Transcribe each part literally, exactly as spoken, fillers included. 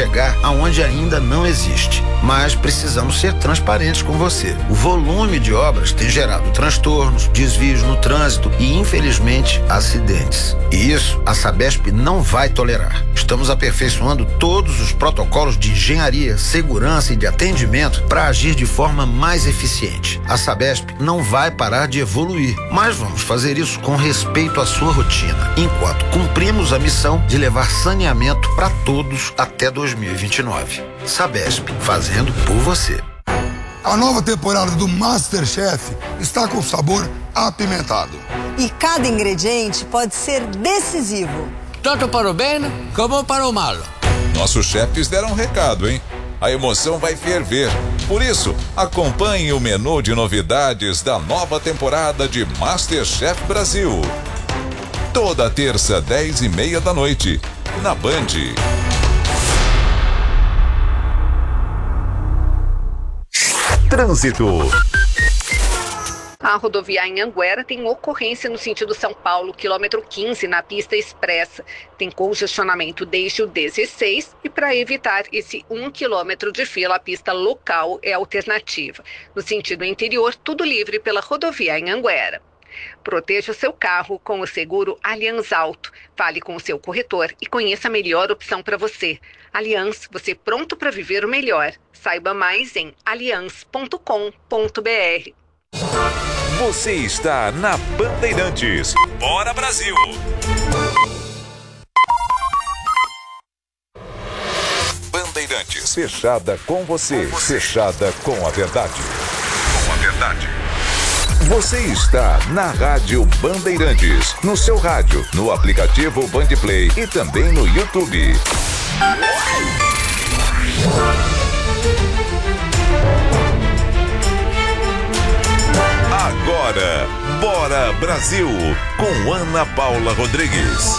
chegar aonde ainda não existe. Mas precisamos ser transparentes com você. O volume de obras tem gerado transtornos, desvios no trânsito e, infelizmente, acidentes. E isso a Sabesp não vai tolerar. Estamos aperfeiçoando todos os protocolos de engenharia, segurança e de atendimento para agir de forma mais eficiente. A Sabesp não vai parar de evoluir, mas vamos fazer isso com respeito à sua rotina, enquanto cumprimos a missão de levar saneamento para todos até dois mil e vinte e nove. Sabesp, fazendo por você. A nova temporada do MasterChef está com sabor apimentado. E cada ingrediente pode ser decisivo. Tanto para o bem como para o mal. Nossos chefes deram um recado, hein? A emoção vai ferver. Por isso, acompanhe o menu de novidades da nova temporada de MasterChef Brasil. Toda terça, dez e meia da noite, na Band. Trânsito. A rodovia Anhanguera tem ocorrência no sentido São Paulo, quilômetro quinze, na pista expressa. Tem congestionamento desde o dezesseis e para evitar esse um quilômetro de fila, a pista local é alternativa. No sentido interior, tudo livre pela rodovia Anhanguera. Proteja o seu carro com o seguro Allianz Auto. Fale com o seu corretor e conheça a melhor opção para você. Allianz, você pronto para viver o melhor. Saiba mais em allianz ponto com ponto br. Você está na Bandeirantes. Bora, Brasil! Bandeirantes. Fechada com você. Fechada com a verdade. Com a verdade. Você está na Rádio Bandeirantes, no seu rádio, no aplicativo Bandplay e também no YouTube. Agora, Bora Brasil, com Ana Paula Rodrigues.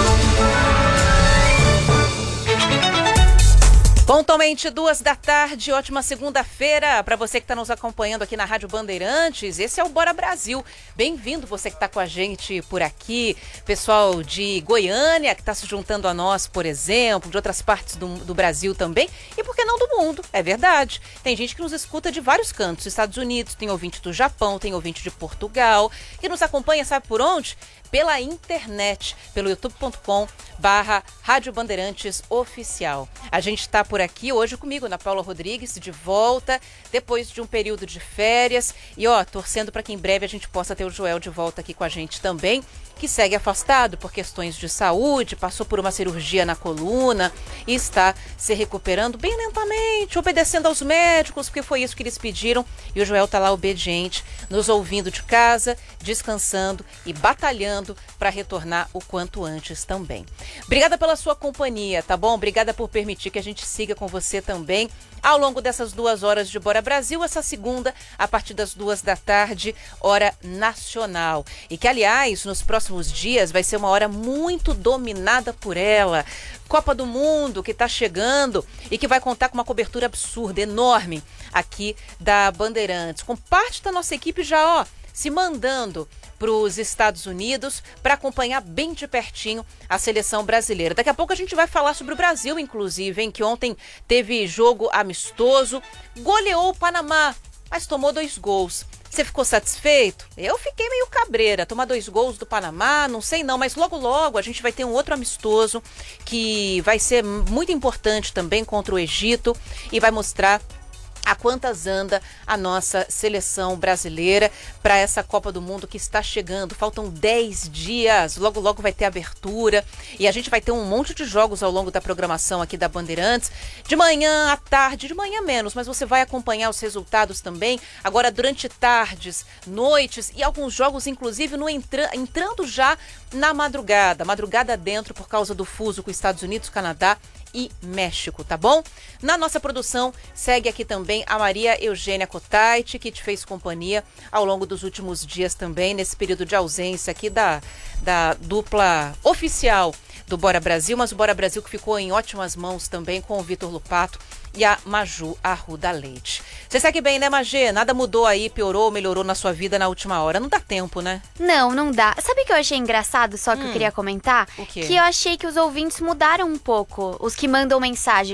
Pontualmente duas da tarde, ótima segunda-feira para você que está nos acompanhando aqui na Rádio Bandeirantes. Esse é o Bora Brasil. Bem-vindo você que está com a gente por aqui, pessoal de Goiânia que está se juntando a nós, por exemplo, de outras partes do, do Brasil também e por que não do mundo, é verdade. Tem gente que nos escuta de vários cantos, Estados Unidos, tem ouvinte do Japão, tem ouvinte de Portugal, que nos acompanha, sabe por onde? Pela internet, pelo youtube ponto com barra Rádio Bandeirantes Oficial. A gente está por aqui hoje comigo, Ana Paula Rodrigues, de volta, depois de um período de férias. E ó, torcendo para que em breve a gente possa ter o Joel de volta aqui com a gente também, que segue afastado por questões de saúde, passou por uma cirurgia na coluna e está se recuperando bem lentamente, obedecendo aos médicos, porque foi isso que eles pediram. E o Joel está lá obediente, nos ouvindo de casa, descansando e batalhando para retornar o quanto antes também. Obrigada pela sua companhia, tá bom? Obrigada por permitir que a gente siga com você também ao longo dessas duas horas de Bora Brasil, essa segunda, a partir das duas da tarde, hora nacional. E que, aliás, nos próximos dias vai ser uma hora muito dominada por ela. Copa do Mundo, que está chegando e que vai contar com uma cobertura absurda, enorme, aqui da Bandeirantes. Com parte da nossa equipe já, ó, se mandando para os Estados Unidos para acompanhar bem de pertinho a seleção brasileira. Daqui a pouco a gente vai falar sobre o Brasil, inclusive, em que ontem teve jogo amistoso, goleou o Panamá, mas tomou dois gols. Você ficou satisfeito? Eu fiquei meio cabreira, tomar dois gols do Panamá, não sei não, mas logo logo a gente vai ter um outro amistoso que vai ser muito importante também contra o Egito e vai mostrar a quantas anda a nossa seleção brasileira para essa Copa do Mundo que está chegando. Faltam dez dias, logo logo vai ter abertura e a gente vai ter um monte de jogos ao longo da programação aqui da Bandeirantes, de manhã à tarde, de manhã menos, mas você vai acompanhar os resultados também, agora durante tardes, noites e alguns jogos inclusive no entra- entrando já na madrugada, madrugada dentro por causa do fuso com Estados Unidos, Canadá e México, tá bom? Na nossa produção, segue aqui também a Maria Eugênia Cotait, que te fez companhia ao longo dos últimos dias também, nesse período de ausência aqui da, da dupla oficial do Bora Brasil, mas o Bora Brasil que ficou em ótimas mãos também com o Vitor Lupato e a Maju Arruda Leite. Você segue bem, né, Magê? Nada mudou aí, piorou, melhorou na sua vida na última hora. Não dá tempo, né? Não, não dá. Sabe o que eu achei engraçado, só que hum, eu queria comentar? O quê? Que eu achei que os ouvintes mudaram um pouco, os que mandam mensagem.